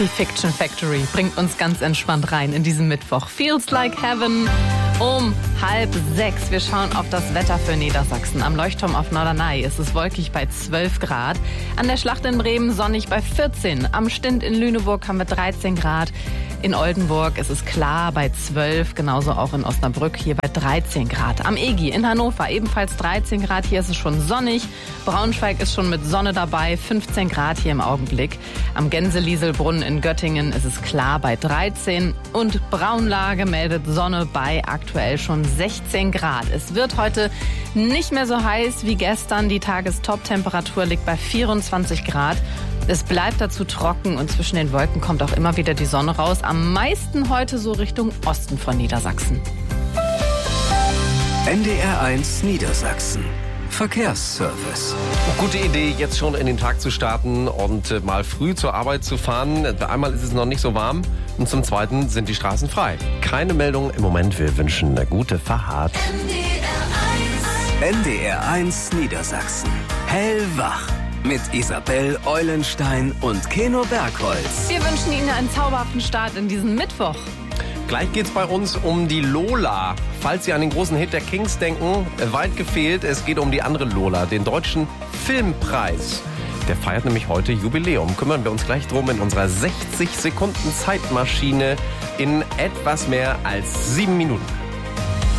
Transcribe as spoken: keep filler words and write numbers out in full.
Die Fiction Factory bringt uns ganz entspannt rein in diesen Mittwoch. Feels like heaven um halb sechs. Wir schauen auf das Wetter für Niedersachsen. Am Leuchtturm auf Norderney ist es wolkig bei zwölf Grad. An der Schlacht in Bremen sonnig bei vierzehn. Am Stint in Lüneburg haben wir dreizehn Grad. In Oldenburg ist es klar bei zwölf, genauso auch in Osnabrück hier bei dreizehn Grad. Am E G I in Hannover ebenfalls dreizehn Grad, hier ist es schon sonnig. Braunschweig ist schon mit Sonne dabei, fünfzehn Grad hier im Augenblick. Am Gänselieselbrunnen in Göttingen ist es klar bei dreizehn und Braunlage meldet Sonne bei aktuell schon sechzehn Grad. Es wird heute nicht mehr so heiß wie gestern, die Tagestop-Temperatur liegt bei vierundzwanzig Grad. Es bleibt dazu trocken und zwischen den Wolken kommt auch immer wieder die Sonne raus. Am meisten heute so Richtung Osten von Niedersachsen. N D R eins Niedersachsen. Verkehrsservice. Gute Idee, jetzt schon in den Tag zu starten und äh, mal früh zur Arbeit zu fahren. Einmal ist es noch nicht so warm und zum Zweiten sind die Straßen frei. Keine Meldung im Moment. Wir wünschen eine gute Fahrt. N D R eins Niedersachsen. Hellwach. Mit Isabel Eulenstein und Keno Bergholz. Wir wünschen Ihnen einen zauberhaften Start in diesen Mittwoch. Gleich geht's bei uns um die Lola. Falls Sie an den großen Hit der Kings denken, weit gefehlt, es geht um die andere Lola, den Deutschen Filmpreis. Der feiert nämlich heute Jubiläum. Kümmern wir uns gleich drum in unserer sechzig Sekunden Zeitmaschine in etwas mehr als sieben Minuten.